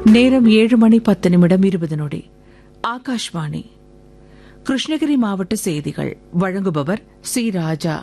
நேரம் 7:10 ஆகாஷ்வாணி கிருஷ்ணகிரி மாவட்ட செய்திகள் வழங்குபவர் சி. ராஜா.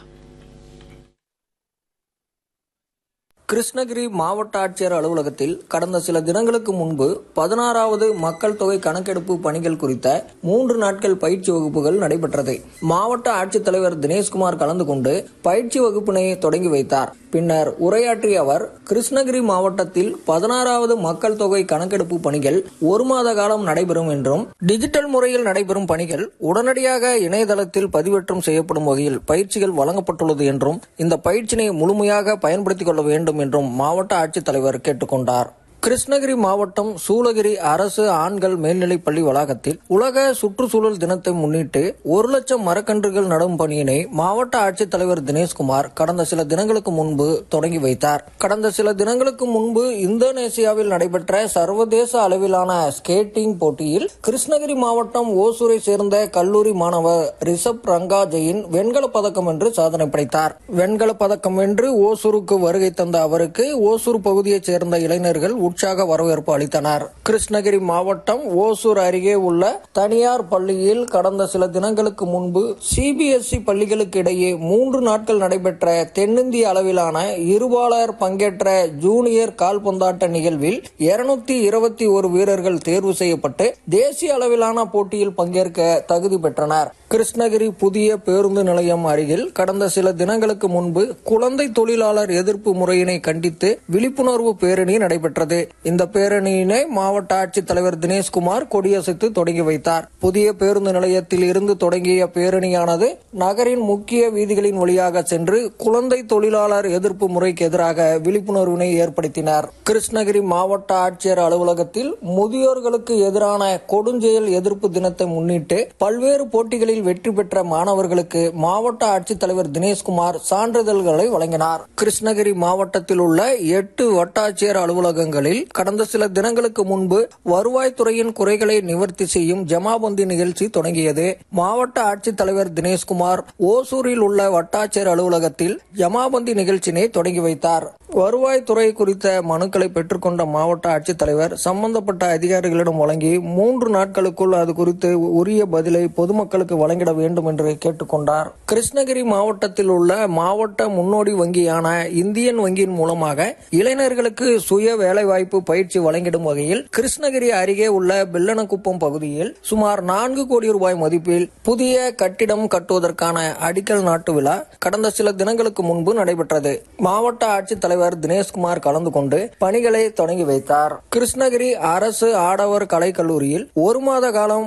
கிருஷ்ணகிரி மாவட்ட ஆட்சியர் அலுவலகத்தில் கடந்த சில தினங்களுக்கு முன்பு 16வது மக்கள் தொகை கணக்கெடுப்பு பணிகள் குறித்த 3 நாட்கள் பயிற்சி வகுப்புகள் நடைபெற்றது. மாவட்ட ஆட்சித்தலைவர் தினேஷ்குமார் கலந்து கொண்டு பயிற்சி வகுப்பினை தொடங்கி வைத்தார். பின்னர் உரையாற்றிய அவர், கிருஷ்ணகிரி மாவட்டத்தில் 16வது மக்கள் தொகை கணக்கெடுப்பு பணிகள் 1 மாத காலம் நடைபெறும் என்றும், டிஜிட்டல் முறையில் நடைபெறும் பணிகள் உடனடியாக இணையதளத்தில் பதிவேற்றம் செய்யப்படும் வகையில் பயிற்சிகள் வழங்கப்பட்டுள்ளது என்றும், இந்த பயிற்சியினை முழுமையாக பயன்படுத்திக் கொள்ள வேண்டும் என்றும் மாவட்ட ஆட்சித்தலைவர் கேட்டுக்கொண்டார். கிருஷ்ணகிரி மாவட்டம் சூளகிரி அரசு ஆண்கள் மேல்நிலைப் பள்ளி வளாகத்தில் உலக சுற்றுச்சூழல் தினத்தை முன்னிட்டு 1,00,000 மரக்கன்றுகள் நடும் பணியினை மாவட்ட ஆட்சித்தலைவர் தினேஷ்குமார் கடந்த சில தினங்களுக்கு முன்பு தொடங்கி வைத்தார். கடந்த சில தினங்களுக்கு முன்பு இந்தோனேசியாவில் நடைபெற்ற சர்வதேச அளவிலான ஸ்கேட்டிங் போட்டியில் கிருஷ்ணகிரி மாவட்டம் ஓசூரை சேர்ந்த கல்லூரி மாணவர் ரிஷப் ரங்கா ஜெயின் வெண்கலப் பதக்கம் வென்று சாதனை படைத்தார். வெண்கலப் பதக்கம் வென்று ஓசூருக்கு வருகை தந்த அவருக்கு ஓசூர் பகுதியைச் சேர்ந்த இளைஞர்கள் உற்சாக வரவேற்பு அளித்தனர். கிருஷ்ணகிரி மாவட்டம் ஓசூர் அருகே உள்ள தனியார் பள்ளியில் கடந்த சில தினங்களுக்கு முன்பு CBSE பள்ளிகளுக்கு இடையே 3 நாட்கள் நடைபெற்ற தென்னிந்திய அளவிலான இருபாலர் பங்கேற்ற ஜூனியர் கால்பந்தாட்ட நிகழ்வில் 221 வீரர்கள் தேர்வு செய்யப்பட்டு தேசிய அளவிலான போட்டியில் பங்கேற்க தகுதி பெற்றனர். கிருஷ்ணகிரி புதிய பேருந்து நிலையம் அருகில் கடந்த சில தினங்களுக்கு முன்பு குழந்தை தொழிலாளர் எதிர்ப்பு முறையினை கண்டித்து விழிப்புணர்வு பேரணி நடைபெற்றது. இந்த பேரணியினை மாவட்ட ஆட்சித்தலைவர் தினேஷ்குமார் கொடியசைத்து தொடங்கி வைத்தார். புதிய பேருந்து நிலையத்தில் இருந்து தொடங்கிய பேரணியானது நகரின் முக்கிய வீதிகளின் வழியாக சென்று குழந்தை தொழிலாளர் எதிர்ப்பு முறைக்கு எதிராக விழிப்புணர்வினை ஏற்படுத்தினார். கிருஷ்ணகிரி மாவட்ட ஆட்சியர் அலுவலகத்தில் முதியோர்களுக்கு எதிரான கொடுஞ்செயல் எதிர்ப்பு தினத்தை முன்னிட்டு பல்வேறு போட்டிகளில் வெற்றி பெற்ற மாணவர்களுக்கு மாவட்ட ஆட்சித்தலைவர் தினேஷ்குமார் சான்றிதழ்களை வழங்கினார். கிருஷ்ணகிரி மாவட்டத்தில் உள்ள 8 வட்டாட்சியர் அலுவலகங்களில் கடந்த சில தினங்களுக்கு முன்பு வருவாய்த்துறையின் குறைகளை நிவர்த்தி செய்யும் ஜமாபந்தி நிகழ்ச்சி தொடங்கியது. மாவட்ட ஆட்சித்தலைவர் தினேஷ்குமார் ஓசூரில் உள்ள வட்டாட்சியர் அலுவலகத்தில் ஜமாபந்தி நிகழ்ச்சியினை தொடங்கி வைத்தார். வருவாய்த்துறை குறித்த மனுக்களை பெற்றுக்கொண்ட மாவட்ட ஆட்சித்தலைவர் சம்பந்தப்பட்ட அதிகாரிகளிடம் வழங்கி 3 நாட்களுக்குள் அது குறித்து உரிய பதிலை பொதுமக்களுக்கு வழங்கிட வேண்டும் என்று கேட்டுக்கொண்டார். கிருஷ்ணகிரி மாவட்டத்தில் உள்ள மாவட்ட முன்னோடி வங்கியான இந்தியன் வங்கியின் மூலமாக இளைஞர்களுக்கு சுய வேலைவாய்ப்பு பயிற்சி வழங்கிடும் வகையில் கிருஷ்ணகிரி அருகே உள்ள பில்லனக்குப்பம் பகுதியில் சுமார் 4 கோடி ரூபாய் மதிப்பில் புதிய கட்டிடம் கட்டுவதற்கான அடிக்கல் நாட்டு விழா கடந்த சில தினங்களுக்கு முன்பு நடைபெற்றது. மாவட்ட ஆட்சித்தலைவர் தினேஷ்குமார் கலந்து கொண்டு பணிகளை தொடங்கி வைத்தார். கிருஷ்ணகிரி அரசு ஆடவர் கலைக்கல்லூரியில் 1 மாத காலம்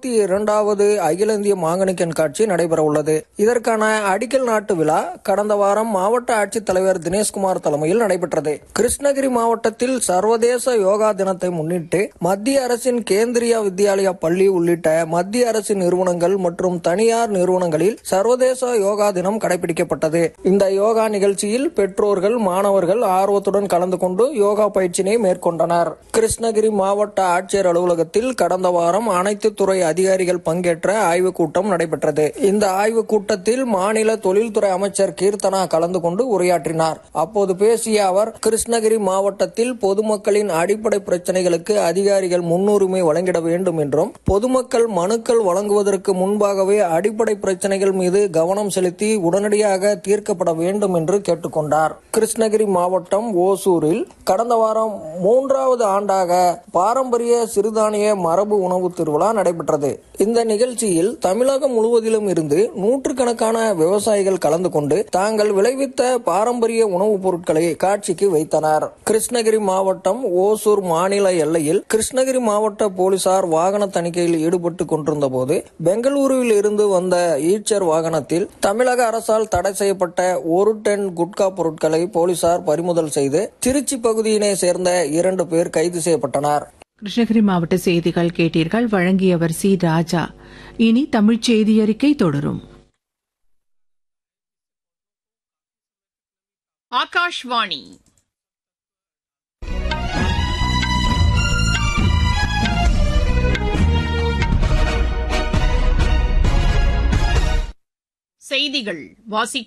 32வது அகில இந்திய மாங்கனி கண்காட்சி நடைபெற உள்ளது. இதற்கான அடிக்கல் நாட்டு விழா கடந்த வாரம் மாவட்ட ஆட்சித்தலைவர் தினேஷ்குமார் தலைமையில் நடைபெற்றது. கிருஷ்ணகிரி மாவட்டத்தில் சர்வதேச யோகா தினத்தை முன்னிட்டு மத்திய அரசின் கேந்திரிய வித்யாலயா பள்ளி உள்ளிட்ட மத்திய அரசின் நிறுவனங்கள் மற்றும் தனியார் நிறுவனங்களில் சர்வதேச யோகா தினம் கடைபிடிக்கப்பட்டது. இந்த யோகா நிகழ்ச்சியில் பெற்றோர்கள் மாணவர்கள் ஆர்வத்துடன் கலந்து கொண்டு யோகா பயிற்சியினை மேற்கொண்டனர். கிருஷ்ணகிரி மாவட்ட ஆட்சியர் அலுவலகத்தில் கடந்த வாரம் அனைத்து துறை அதிகாரிகள் பங்கேற்ற ஆய்வுக் கூட்டம் நடைபெற்றது. இந்த ஆய்வுக் கூட்டத்தில் மாநில தொழில்துறை அமைச்சர் கீர்த்தனா கலந்து கொண்டு உரையாற்றினார். அப்போது பேசிய அவர், கிருஷ்ணகிரி மாவட்டத்தில் பொதுமக்களின் அடிப்படை பிரச்சனைகளுக்கு அதிகாரிகள் முன்னுரிமை வழங்கிட வேண்டும் என்றும், பொதுமக்கள் மனுக்கள் வழங்குவதற்கு முன்பாகவே அடிப்படை பிரச்சனைகள் மீது கவனம் செலுத்தி உடனடியாக தீர்க்கப்பட வேண்டும் என்று கேட்டுக்கொண்டார். கிருஷ்ணகிரி மாவட்டம் ஓசூரில் கடந்த வாரம் 3வது ஆண்டாக பாரம்பரிய சிறுதானிய மரபு உணவு திருவிழா நடைபெற்றது. இந்த நிகழ்ச்சியில் தமிழகம் முழுவதிலும் இருந்து நூற்றுக்கணக்கான விவசாயிகள் கலந்து கொண்டு தாங்கள் விளைவித்த பாரம்பரிய உணவுப் பொருட்களை காட்சிக்கு வைத்தனர். கிருஷ்ணகிரி மாவட்டம் ஓசூர் மாநில எல்லையில் கிருஷ்ணகிரி மாவட்ட போலீசார் வாகன தணிக்கையில் ஈடுபட்டு கொண்டிருந்த போது பெங்களூருவில் இருந்து வந்த ஈச்சர் வாகனத்தில் தமிழக அரசால் தடை செய்யப்பட்ட 1 டன் குட்கா பொருட்களை போலீசார் பறிமுதல் செய்து திருச்சி பகுதியினை சேர்ந்த 2 பேர் கைது செய்யப்பட்டனர். கிருஷ்ணகிரி மாவட்ட செய்திகள் கேட்டீர்கள். வழங்கியவர் சி. ராஜா. இனி தமிழ் செய்தி அறிக்கை தொடரும். ஆகாஷ்வாணி செய்திகள்